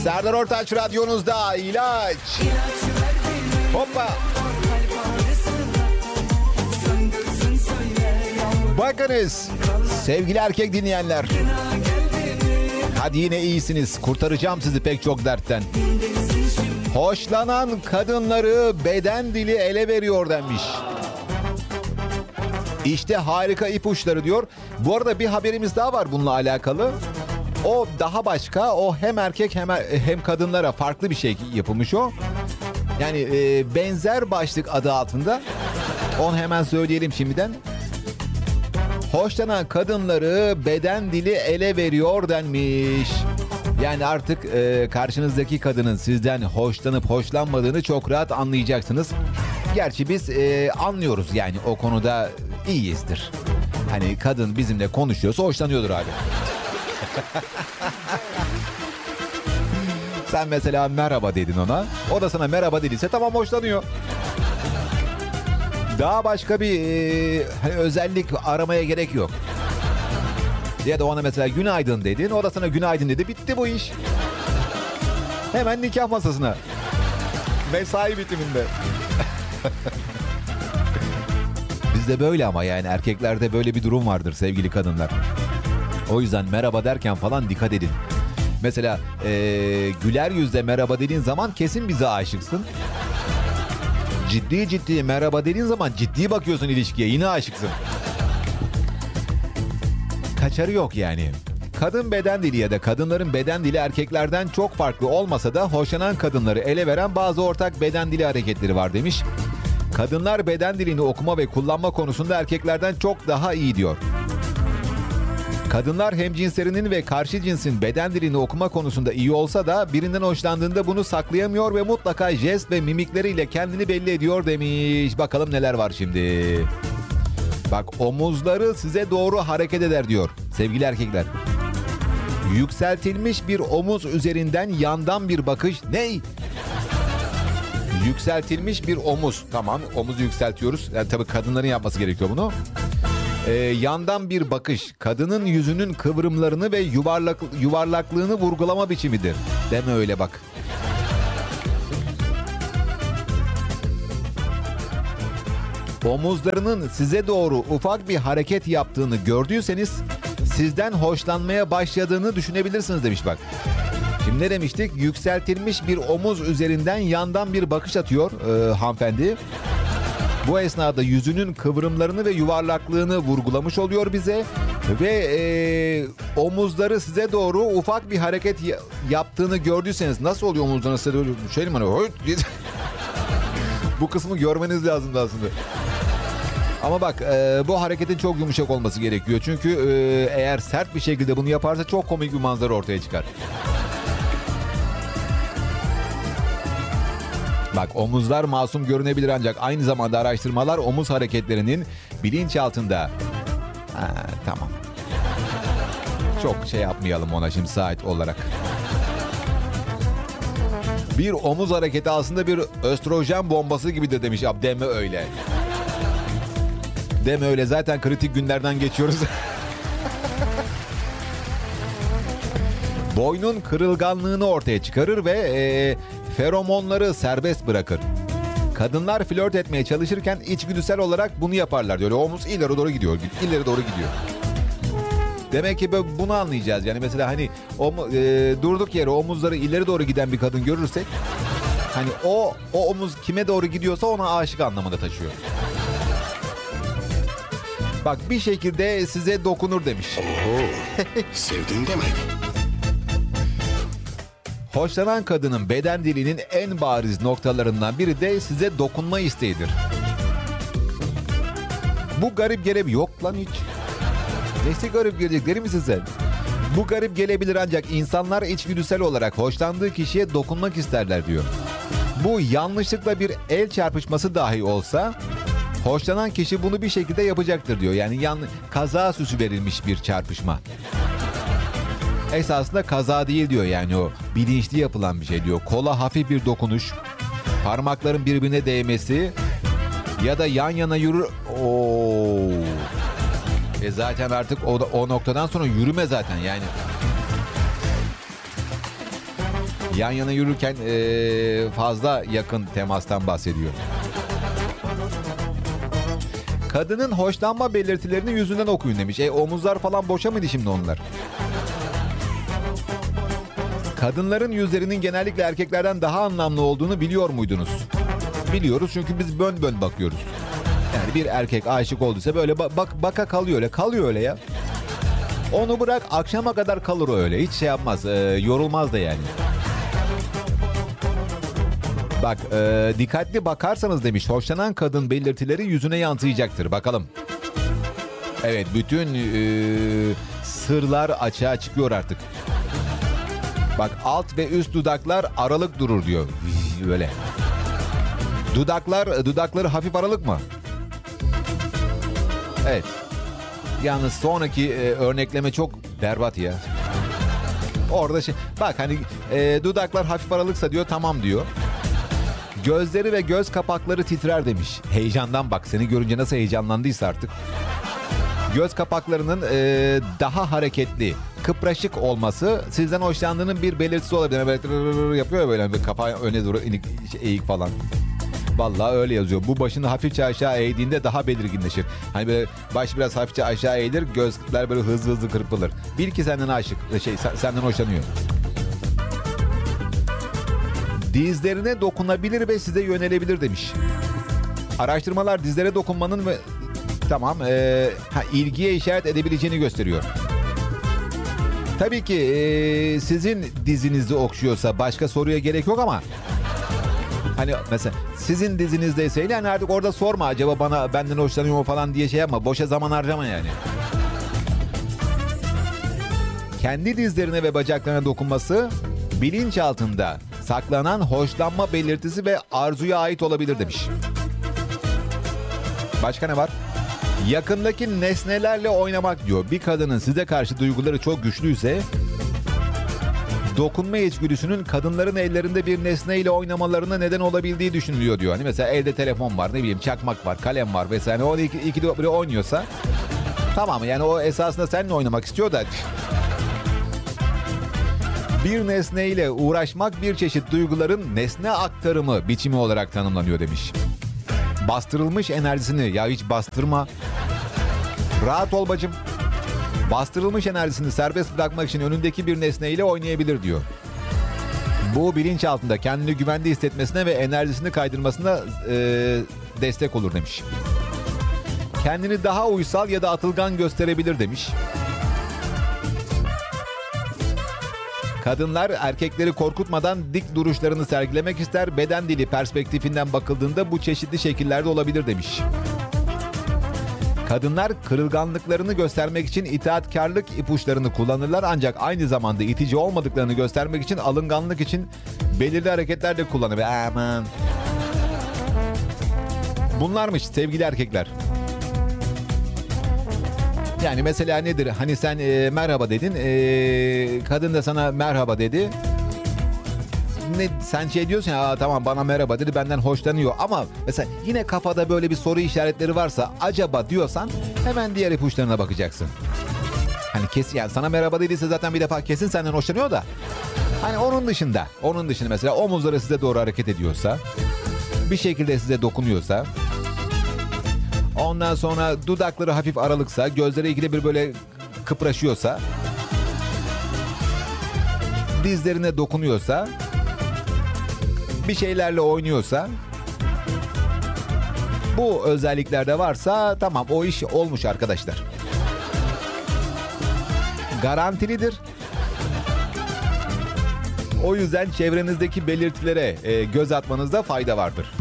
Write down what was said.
Serdar Ortaç radyonuzda ilaç. Hoppa. Bakınız sevgili erkek dinleyenler. Hadi yine iyisiniz. Kurtaracağım sizi pek çok dertten. Hoşlanan kadınları beden dili ele veriyor denmiş. İşte harika ipuçları diyor. Bu arada bir haberimiz daha var bununla alakalı. O daha başka. O hem erkek hem kadınlara farklı bir şey yapılmış o. Yani benzer başlık adı altında. Onu hemen söyleyelim şimdiden. Hoşlanan kadınları beden dili ele veriyor denmiş. Yani artık karşınızdaki kadının sizden hoşlanıp hoşlanmadığını çok rahat anlayacaksınız. Gerçi biz anlıyoruz yani o konuda iyiyizdir. Hani kadın bizimle konuşuyorsa hoşlanıyordur abi. Sen mesela merhaba dedin ona. O da sana merhaba dediyse tamam hoşlanıyor. Daha başka bir özellik aramaya gerek yok. Ya da ona mesela günaydın dedin. O da sana günaydın dedi. Bitti bu iş. Hemen nikah masasına. Mesai bitiminde. Bizde böyle ama yani erkeklerde böyle bir durum vardır sevgili kadınlar. O yüzden merhaba derken falan dikkat edin. Mesela güler yüzle merhaba dediğin zaman kesin bize aşıksın. Ciddi merhaba dediğin zaman ciddi bakıyorsun ilişkiye, yine aşıksın. Kaçarı yok yani. Kadın beden dili ya da kadınların beden dili erkeklerden çok farklı olmasa da hoşlanan kadınları ele veren bazı ortak beden dili hareketleri var demiş. Kadınlar beden dilini okuma ve kullanma konusunda erkeklerden çok daha iyi diyor. Kadınlar hemcinslerinin ve karşı cinsin beden dilini okuma konusunda iyi olsa da birinden hoşlandığında bunu saklayamıyor ve mutlaka jest ve mimikleriyle kendini belli ediyor demiş. Bakalım neler var şimdi. Bak, omuzları size doğru hareket eder diyor sevgili erkekler. Yükseltilmiş bir omuz üzerinden yandan bir bakış. Ney? Yükseltilmiş bir omuz. Tamam, omuzu yükseltiyoruz. Yani tabii kadınların yapması gerekiyor bunu. Yandan bir bakış. Kadının yüzünün kıvrımlarını ve yuvarlaklığını vurgulama biçimidir. Deme öyle bak. Omuzlarının size doğru ufak bir hareket yaptığını gördüyseniz sizden hoşlanmaya başladığını düşünebilirsiniz demiş bak. Şimdi ne demiştik? Yükseltilmiş bir omuz üzerinden yandan bir bakış atıyor hanımefendi. Bu esnada yüzünün kıvrımlarını ve yuvarlaklığını vurgulamış oluyor bize. Ve omuzları size doğru ufak bir hareket yaptığını gördüyseniz, nasıl oluyor omuzlarını size doğru? Şey mi hani? Bu kısmı görmeniz lazımdı aslında. Ama bak, bu hareketin çok yumuşak olması gerekiyor. Çünkü eğer sert bir şekilde bunu yaparsa çok komik bir manzara ortaya çıkar. Bak, omuzlar masum görünebilir ancak aynı zamanda araştırmalar omuz hareketlerinin bilinçaltında... Tamam. Çok şey yapmayalım ona şimdi saat olarak. Bir omuz hareketi aslında bir östrojen bombası gibidir demiş. Deme öyle. Deme öyle, zaten kritik günlerden geçiyoruz. Boynun kırılganlığını ortaya çıkarır ve feromonları serbest bırakır. Kadınlar flört etmeye çalışırken içgüdüsel olarak bunu yaparlar diyor. Omuz ileri doğru gidiyor. İleri doğru gidiyor. Demek ki bunu anlayacağız. Yani mesela hani durduk yere omuzları ileri doğru giden bir kadın görürsek, hani o omuz kime doğru gidiyorsa ona aşık anlamında taşıyor. Bak, bir şekilde size dokunur demiş. Oho, sevdin demek. Hoşlanan kadının beden dilinin en bariz noktalarından biri de size dokunma isteğidir. Bu garip gelebilir. Yok lan hiç. Nesi garip gelecek, deli misin sen? Bu garip gelebilir ancak insanlar içgüdüsel olarak hoşlandığı kişiye dokunmak isterler diyor. Bu yanlışlıkla bir el çarpışması dahi olsa hoşlanan kişi bunu bir şekilde yapacaktır diyor. Yani kaza süsü verilmiş bir çarpışma. Esasında kaza değil diyor, yani o bilinçli yapılan bir şey diyor. Kola hafif bir dokunuş, parmakların birbirine değmesi ya da yan yana yürür. Zaten artık o noktadan sonra yürüme zaten yani. Yan yana yürürken fazla yakın temastan bahsediyor. Kadının hoşlanma belirtilerini yüzünden okuyun demiş. Omuzlar falan boşa mıydı şimdi onlar? Kadınların yüzlerinin genellikle erkeklerden daha anlamlı olduğunu biliyor muydunuz? Biliyoruz çünkü biz bön bön bakıyoruz. Yani bir erkek aşık olduysa böyle baka kalıyor öyle ya. Onu bırak akşama kadar kalır o öyle. Hiç şey yapmaz, yorulmaz da yani. Bak dikkatli bakarsanız demiş, hoşlanan kadın belirtileri yüzüne yansıyacaktır. Bakalım. Evet, bütün sırlar açığa çıkıyor artık. Bak, alt ve üst dudaklar aralık durur diyor. Böyle. Dudakları hafif aralık mı? Evet. Yalnız sonraki örnekleme çok berbat ya. Orada bak hani dudaklar hafif aralıksa diyor, tamam diyor. Gözleri ve göz kapakları titrer demiş. Heyecandan bak, seni görünce nasıl heyecanlandıysa artık. Göz kapaklarının daha hareketli, kıpraşık olması sizden hoşlandığının bir belirtisi olabilir. Böyle yapıyor ya, böyle bir kafa öne doğru eğik falan. Vallahi öyle yazıyor. Bu başını hafifçe aşağı eğdiğinde daha belirginleşir. Hani böyle baş biraz hafifçe aşağı eğilir, gözler böyle hızlı hızlı kırpılır. Bil ki senden aşık, senden hoşlanıyor. Dizlerine dokunabilir ve size yönelebilir demiş. Araştırmalar dizlere dokunmanın ve ilgiye işaret edebileceğini gösteriyor. Tabii ki sizin dizinizi okşuyorsa başka soruya gerek yok ama hani mesela sizin dizinizdeyse yani artık orada sorma, acaba benden hoşlanıyor mu falan diye şey yapma. Boşa zaman harcama yani. Kendi dizlerine ve bacaklarına dokunması bilinçaltında saklanan hoşlanma belirtisi ve arzuya ait olabilir demiş. Başka ne var? Yakındaki nesnelerle oynamak diyor. Bir kadının size karşı duyguları çok güçlüyse dokunma içgüdüsünün kadınların ellerinde bir nesneyle oynamalarına neden olabildiği düşünülüyor diyor. Hani mesela elde telefon var, ne bileyim çakmak var, kalem var vesaire. O iki biri oynuyorsa tamam, yani o esasında seninle oynamak istiyor da bir nesneyle uğraşmak bir çeşit duyguların nesne aktarımı biçimi olarak tanımlanıyor demiş. Bastırılmış enerjisini, ya hiç bastırma. Rahat ol bacım. Bastırılmış enerjisini serbest bırakmak için önündeki bir nesneyle oynayabilir diyor. Bu bilinçaltında kendini güvende hissetmesine ve enerjisini kaydırmasına destek olur demiş. Kendini daha uysal ya da atılgan gösterebilir demiş. Kadınlar erkekleri korkutmadan dik duruşlarını sergilemek ister. Beden dili perspektifinden bakıldığında bu çeşitli şekillerde olabilir demiş. Kadınlar kırılganlıklarını göstermek için itaatkarlık ipuçlarını kullanırlar, ancak aynı zamanda itici olmadıklarını göstermek için alınganlık için belirli hareketler de kullanır. Aman. Bunlarmış sevgili erkekler. Yani mesela nedir? Hani sen merhaba dedin, kadın da sana merhaba dedi. Sen şey diyorsun ya, tamam bana merhaba dedi, benden hoşlanıyor, ama mesela yine kafada böyle bir soru işaretleri varsa acaba diyorsan hemen diğer ipuçlarına bakacaksın. Hani kesin, yani sana merhaba dediyse zaten bir defa kesin senden hoşlanıyor da. Hani onun dışında mesela omuzları size doğru hareket ediyorsa, bir şekilde size dokunuyorsa, ondan sonra dudakları hafif aralıksa, gözleri ikide bir böyle kıpraşıyorsa, dizlerine dokunuyorsa, bir şeylerle oynuyorsa, bu özelliklerde varsa tamam, o iş olmuş arkadaşlar. Garantilidir. O yüzden çevrenizdeki belirtilere göz atmanızda fayda vardır.